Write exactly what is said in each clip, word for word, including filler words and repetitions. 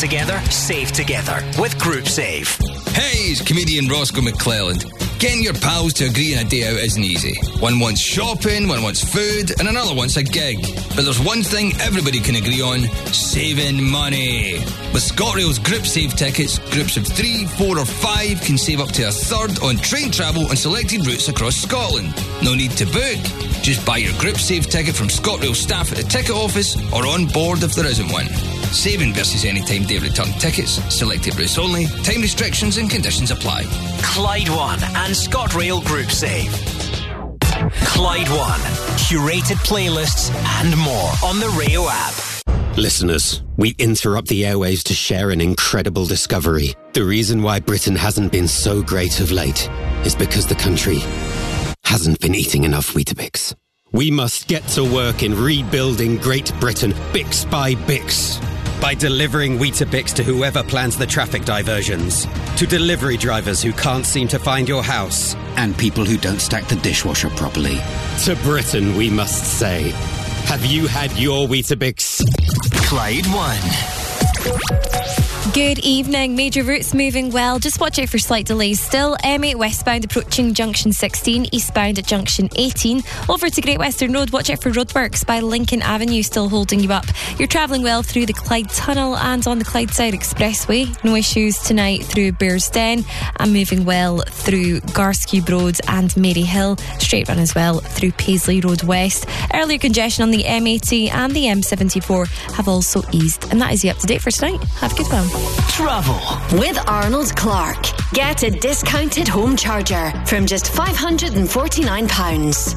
together, save together with Group Save. Hey, it's comedian Roscoe McClelland. Getting your pals to agree on a day out isn't easy. One wants shopping, one wants food, and another wants a gig. But there's one thing everybody can agree on: saving money. With ScotRail's Group Save tickets, groups of three, four or five can save up to a third on train travel on selected routes across Scotland. No need to book. Just buy your Group Save ticket from ScotRail staff at the ticket office or on board if there isn't one. Saving versus anytime day return tickets. Selected routes only. Time restrictions and conditions apply. Clyde One and ScotRail Group Save. Clyde One. Curated playlists and more on the Rayo app. Listeners, we interrupt the airwaves to share an incredible discovery. The reason why Britain hasn't been so great of late is because the country hasn't been eating enough Weetabix. We must get to work in rebuilding Great Britain, Bix by Bix. By delivering Weetabix to whoever plans the traffic diversions, to delivery drivers who can't seem to find your house, and people who don't stack the dishwasher properly. To Britain, we must say, have you had your Weetabix? Clyde One. Good evening. Major routes moving well. Just watch out for slight delays still. M eight westbound approaching junction sixteen, eastbound at junction eighteen. Over to Great Western Road, watch out for roadworks by Lincoln Avenue still holding you up. You're travelling well through the Clyde Tunnel and on the Clydeside Expressway. No issues tonight through Bearsden, and moving well through Garscube Road and Maryhill. Straight run as well through Paisley Road West. Earlier congestion on the M eighty and the M seventy-four have also eased. And that is the up to date for tonight. Have a good one. Travel with Arnold Clark. Get a discounted home charger from just five hundred forty-nine pounds.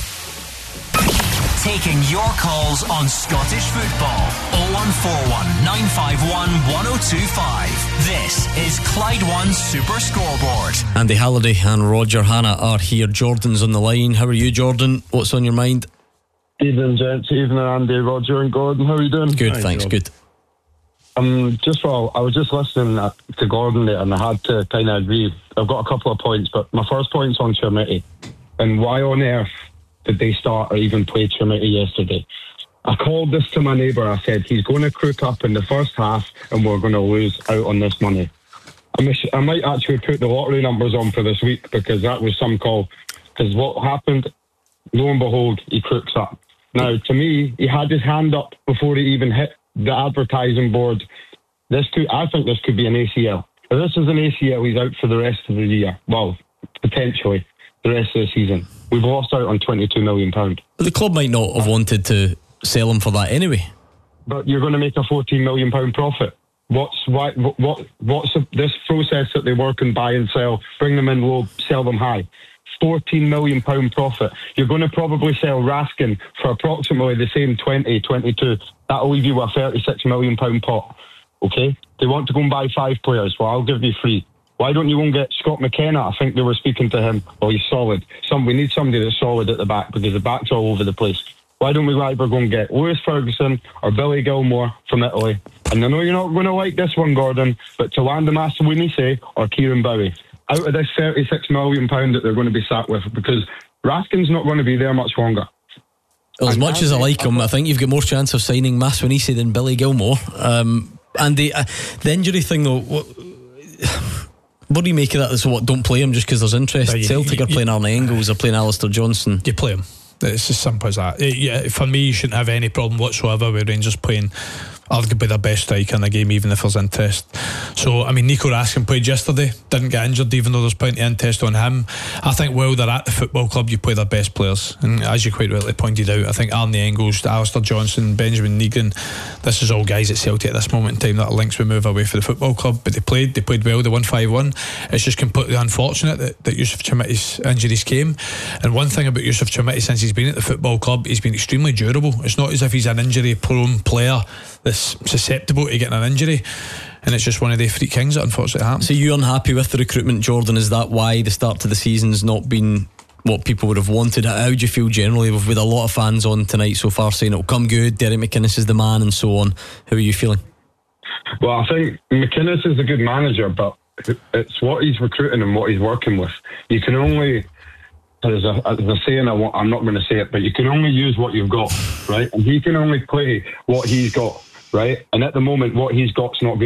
Taking your calls on Scottish football. oh one four one, nine five one, one oh two five. This is Clyde One Super Scoreboard. Andy Halliday and Roger Hanna are here. Jordan's on the line. How are you, Jordan? What's on your mind? Evening, gents. Evening, Andy, Roger and Gordon. How are you doing? Good, Hi, thanks. Jordan. Good. Um, just while I was just listening to Gordon there, and I had to kind of agree. I've got a couple of points, but my first point's on Chermity. And why on earth did they start or even play Chermity yesterday? I called this to my neighbour. I said, he's going to crook up in the first half and we're going to lose out on this money. I, miss, I might actually put the lottery numbers on for this week, because that was some call. Because what happened, lo and behold, he crooks up. Now, to me, he had his hand up before he even hit the advertising board. This could, I think this could be an A C L. If this is an A C L, he's out for the rest of the year. Well, potentially the rest of the season. We've lost out on twenty-two million pounds. But the club might not have wanted to sell him for that anyway. But you're going to make a fourteen million pounds profit. What's why? What? What's this process that they work and buy and sell? Bring them in low, sell them high. fourteen million pounds profit. You're going to probably sell Raskin for approximately the same twenty, twenty-two. That'll leave you with a thirty-six million pounds pot. Okay? They want to go and buy five players. Well, I'll give you three. Why don't you go and get Scott McKenna? I think they were speaking to him. Well, he's solid. Some We need somebody that's solid at the back, because the back's all over the place. Why don't we either go and get Lewis Ferguson or Billy Gilmore from Italy? And I know you're not going to like this one, Gordon, but Tawanda Masawinise or Kieran Bowie, out of this thirty-six million pounds that they're going to be sat with, because Raskin's not going to be there much longer. Well, as and much as I like him, I think you've got more chance of signing Masawinise than Billy Gilmore. Um, and the, uh, the injury thing, though, what, what do you make of that? So what, don't play him just because there's interest? You, Celtic you, are playing you, Arne Engels, they're playing Alistair Johnson. You play him. It's as simple as that. It, yeah, for me, you shouldn't have any problem whatsoever with Rangers playing arguably their best striker in the game, even if there's interest. So, I mean, Nico Raskin played yesterday, didn't get injured, even though there's plenty of interest on him. I think while they're at the football club, you play their best players. And as you quite rightly pointed out, I think Arne Engels, Alistair Johnson, Benjamin Negan, this is all guys at Celtic at this moment in time that are links we move away for the football club. But they played, they played well, they won five one. It's just completely unfortunate that, that Yusuf Chamiti's injuries came. And one thing about Yusuf Chamiti, since he's been at the football club, he's been extremely durable. It's not as if he's an injury-prone player that's susceptible to getting an injury, and it's just one of the freak kings that unfortunately happens. So you're unhappy with the recruitment, Jordan? Is that why the start to the season's not been what people would have wanted? How do you feel generally? We've had a lot of fans on tonight so far saying it'll come good, Derek McInnes is the man and so on. How are you feeling? Well, I think McInnes is a good manager, but it's what he's recruiting and what he's working with. You can only, there's a, there's a saying, I want, I'm not going to say it, but you can only use what you've got, right? And he can only play what he's got, right? And at the moment, what he's got's not good.